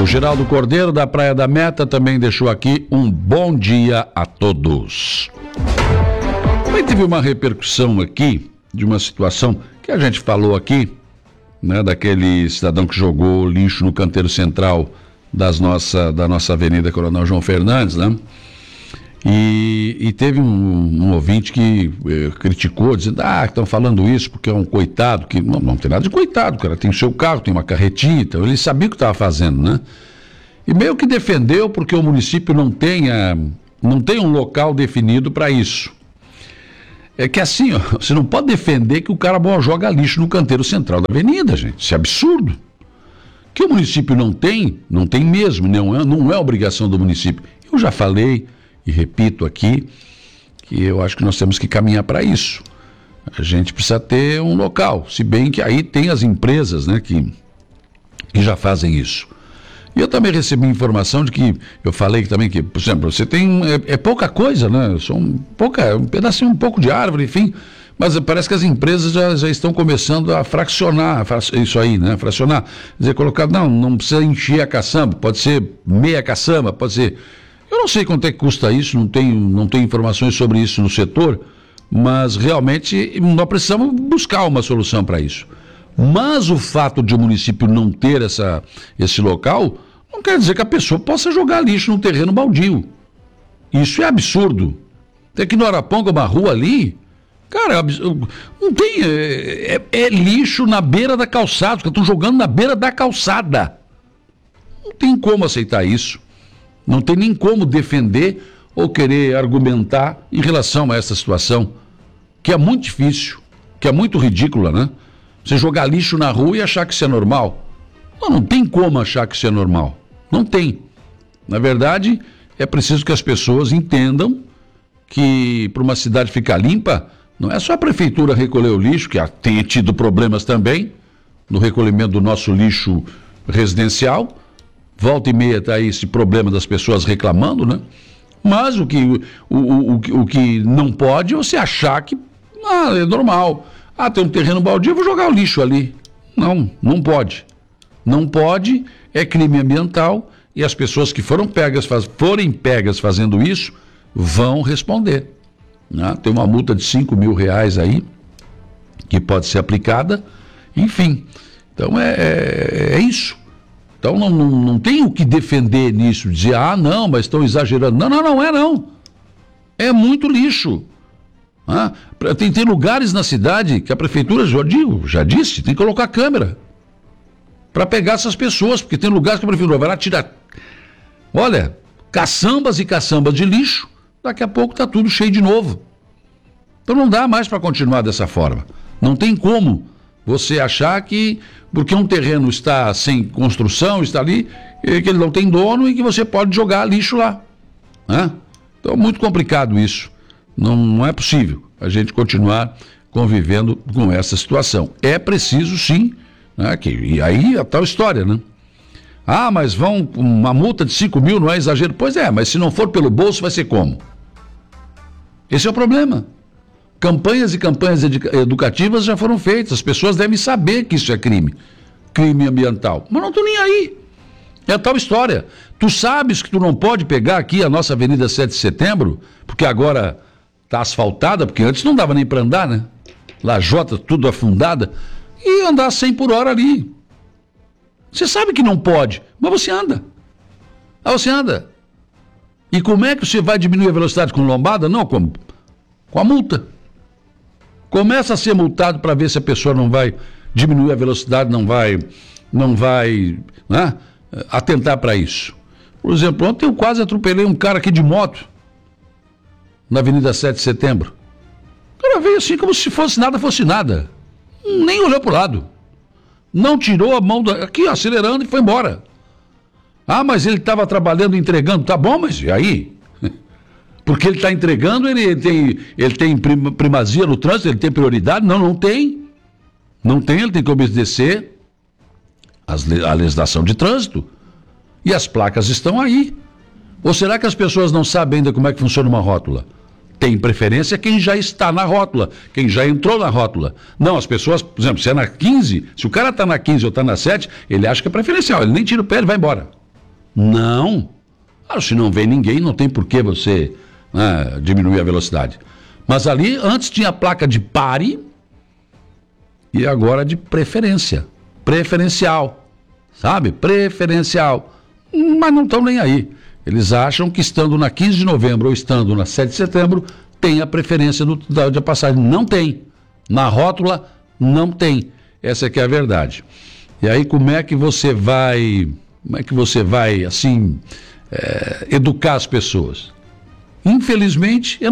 O Geraldo Cordeiro, da Praia da Meta, também deixou aqui um bom dia a todos. Também teve uma repercussão aqui de uma situação que a gente falou aqui, né, daquele cidadão que jogou lixo no canteiro central da nossa Avenida Coronel João Fernandes, né? E teve um ouvinte que criticou, dizendo, estão falando isso porque é um coitado, que não tem nada de coitado, o cara tem o seu carro, tem uma carretinha, então ele sabia o que estava fazendo, né? E meio que defendeu porque o município não tem um local definido para isso. É que assim, ó, você não pode defender que o cara joga lixo no canteiro central da avenida, gente, isso é absurdo. Que o município não tem mesmo, não é obrigação do município. Eu já falei e repito aqui que eu acho que nós temos que caminhar para isso. A gente precisa ter um local, se bem que aí tem as empresas, né, que já fazem isso. E eu também recebi informação de que, eu falei também que, por exemplo, você tem, pouca coisa, né, um pedacinho, um pouco de árvore, enfim, mas parece que as empresas já estão começando a fracionar isso aí, né, fracionar, quer dizer, colocar, não precisa encher a caçamba, pode ser meia caçamba, pode ser... Eu não sei quanto é que custa isso, não tenho informações sobre isso no setor, mas realmente nós precisamos buscar uma solução para isso. Mas o fato de o município não ter esse local, não quer dizer que a pessoa possa jogar lixo num terreno baldio. Isso é absurdo. Tem aqui no Araponga, uma rua ali, cara, não tem, é lixo na beira da calçada, porque estão jogando na beira da calçada. Não tem como aceitar isso. Não tem nem como defender ou querer argumentar em relação a essa situação, que é muito difícil, que é muito ridícula, né? Você jogar lixo na rua e achar que isso é normal. Não tem como achar que isso é normal. Não tem. Na verdade, é preciso que as pessoas entendam que para uma cidade ficar limpa, não é só a prefeitura recolher o lixo, que tem tido problemas também no recolhimento do nosso lixo residencial. Volta e meia está aí esse problema das pessoas reclamando, né? Mas o que não pode é você achar que é normal. Tem um terreno baldio, eu vou jogar o lixo ali. Não pode. Não pode, é crime ambiental e as pessoas que forem pegas fazendo isso vão responder. Né? Tem uma multa de R$5.000 aí que pode ser aplicada. Enfim, então é isso. Então não tem o que defender nisso, dizer, não, mas estão exagerando. Não. É muito lixo. Tem lugares na cidade que a prefeitura, já disse, tem que colocar câmera para pegar essas pessoas, porque tem lugares que a prefeitura vai lá tirar, olha, caçambas e caçambas de lixo, daqui a pouco está tudo cheio de novo. Então não dá mais para continuar dessa forma. Não tem como você achar que, porque um terreno está sem construção, está ali, que ele não tem dono e que você pode jogar lixo lá. Então é muito complicado isso. Não é possível a gente continuar convivendo com essa situação. É preciso sim, né, e aí a tal história, né? Mas uma multa de 5 mil não é exagero? Pois é, mas se não for pelo bolso vai ser como? Esse é o problema. Campanhas e campanhas educativas já foram feitas, as pessoas devem saber que isso é crime ambiental, mas não estão nem aí. É a tal história. Tu sabes que tu não pode pegar aqui a nossa Avenida 7 de Setembro, porque agora está asfaltada, porque antes não dava nem para andar, né? Lajota, tudo afundada, e andar 100 por hora ali. Você sabe que não pode, mas você anda. Você anda. E como é que você vai diminuir a velocidade com lombada? Não, como? Com a multa. Começa a ser multado para ver se a pessoa não vai diminuir a velocidade, não vai, né, atentar para isso. Por exemplo, ontem eu quase atropelei um cara aqui de moto na Avenida 7 de Setembro. O cara veio assim como se fosse nada. Nem olhou pro lado. Não tirou a mão aqui, acelerando e foi embora. Mas ele estava trabalhando, entregando. Tá bom, mas e aí? Porque ele está entregando, ele tem primazia no trânsito, ele tem prioridade? Não tem. Não tem, ele tem que obedecer a legislação de trânsito. E as placas estão aí. Ou será que as pessoas não sabem ainda como é que funciona uma rótula? Tem preferência quem já está na rótula, quem já entrou na rótula. Não, as pessoas, por exemplo, se é na 15, se o cara está na 15 ou está na 7, ele acha que é preferencial, ele nem tira o pé, ele vai embora. Não. Se não vem ninguém, não tem por que você diminuir a velocidade. Mas ali, antes tinha a placa de pare e agora de preferência. Preferencial. Sabe? Preferencial. Mas não estão nem aí. Eles acham que estando na 15 de novembro ou estando na 7 de setembro, tem a preferência de passagem. Não tem. Na rótula, não tem. Essa que é a verdade. E aí, como é que você vai, assim, educar as pessoas? Infelizmente,